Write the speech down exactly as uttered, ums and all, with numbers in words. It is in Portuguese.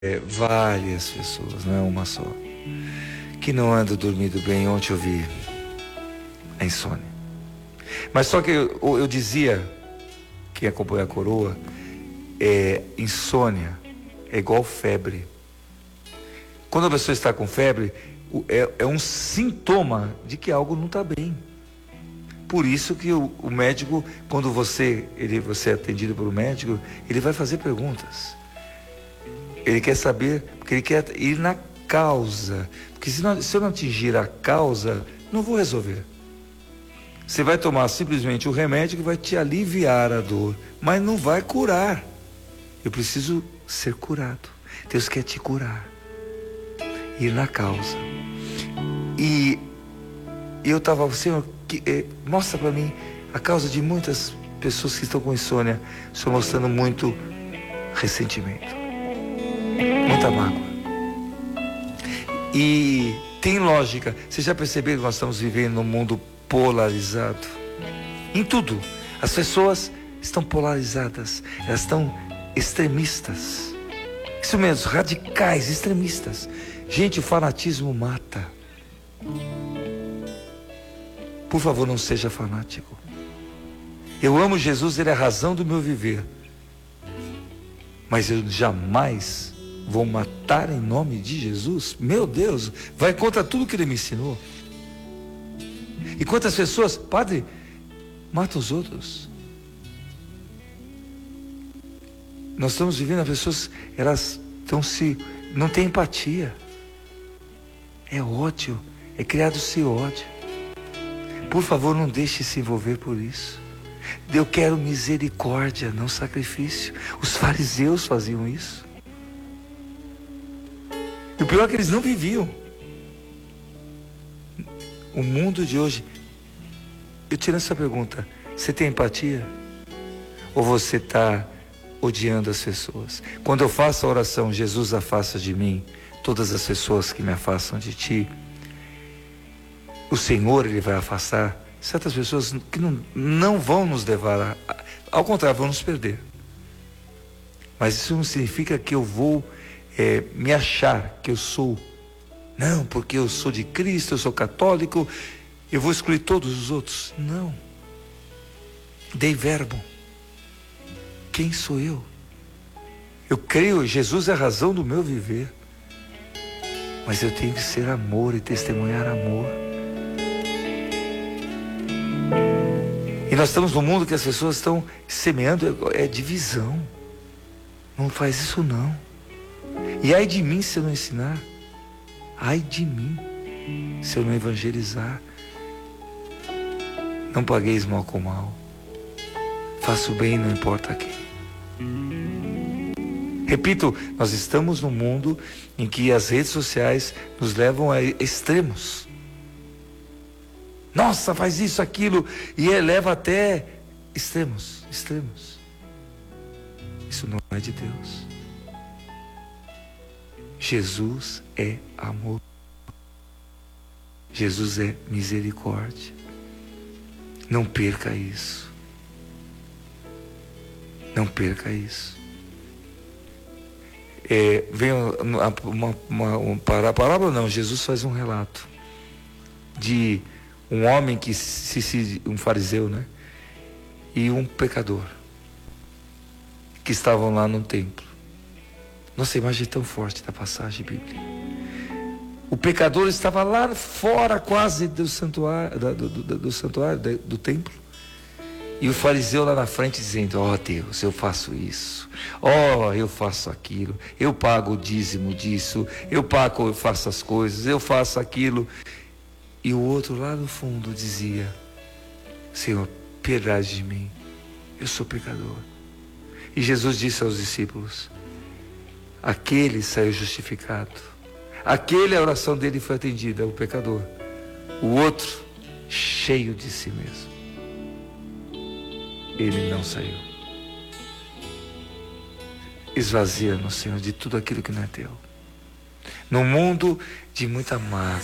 é, várias pessoas, não é uma só, que não andam dormindo bem. Ontem eu vi a insônia. Mas só que eu, eu dizia, quem acompanha a coroa, é, insônia é igual febre. Quando a pessoa está com febre, é, é um sintoma de que algo não está bem. Por isso que o, o médico, quando você, ele, você é atendido por um médico, ele vai fazer perguntas. Ele quer saber, porque ele quer ir na causa. Porque se, não, se eu não atingir a causa, não vou resolver. Você vai tomar simplesmente o remédio que vai te aliviar a dor, mas não vai curar. Eu preciso ser curado. Deus quer te curar. Ir na causa. E eu estava, Senhor, que, eh, mostra para mim a causa de muitas pessoas que estão com insônia. Estou mostrando muito ressentimento, muita mágoa. E tem lógica. Você já percebeu que nós estamos vivendo num mundo polarizado? Em tudo. As pessoas estão polarizadas. Elas estão extremistas. Isso mesmo, radicais, extremistas. Gente, o fanatismo mata. Por favor, não seja fanático. Eu amo Jesus, Ele é a razão do meu viver. Mas eu jamais vou matar em nome de Jesus. Meu Deus, vai contra tudo que Ele me ensinou. E quantas pessoas, padre, matam os outros? Nós estamos vivendo, as pessoas, elas estão se, não têm empatia. É ódio, é criado-se ódio. Por favor, não deixe se envolver por isso. Eu quero misericórdia, não sacrifício. Os fariseus faziam isso. E o pior é que eles não viviam. O mundo de hoje. Eu tiro essa pergunta: você tem empatia? Ou você está odiando as pessoas? Quando eu faço a oração, Jesus, afasta de mim todas as pessoas que me afastam de ti, o Senhor, Ele vai afastar certas pessoas que não, não vão nos levar a, ao contrário, vão nos perder. Mas isso não significa que eu vou é, me achar que eu sou, não, porque eu sou de Cristo, eu sou católico, eu vou excluir todos os outros. Não. Dei verbo. Quem sou eu? Eu creio, Jesus é a razão do meu viver. Mas eu tenho que ser amor e testemunhar amor. E nós estamos num mundo que as pessoas estão semeando é divisão. Não faz isso não. E ai de mim se eu não ensinar. Ai de mim se eu não evangelizar. Não pagueis mal com mal. Faço bem, não importa quem. Repito, nós estamos num mundo em que as redes sociais nos levam a extremos. Nossa, faz isso, aquilo, e eleva até extremos, extremos. Isso não é de Deus. Jesus é amor. Jesus é misericórdia. Não perca isso. Não perca isso. É, vem uma, uma, uma, uma parábola, não, Jesus faz um relato de um homem que se, se um fariseu, né? E um pecador que estavam lá no templo. Nossa, a imagem é tão forte da passagem bíblica. O pecador estava lá fora quase do santuário, do, do, do, do santuário, do, do templo. E o fariseu lá na frente dizendo: ó, Deus, eu faço isso, ó, eu faço aquilo, eu pago o dízimo disso, eu pago, eu faço as coisas, eu faço aquilo. E o outro lá no fundo dizia: Senhor, piedade de mim, eu sou pecador. E Jesus disse aos discípulos: aquele saiu justificado, aquele, a oração dele foi atendida, o pecador. O outro, cheio de si mesmo, ele não saiu. Esvazia-nos, Senhor, de tudo aquilo que não é teu. Num mundo de muita mágoa,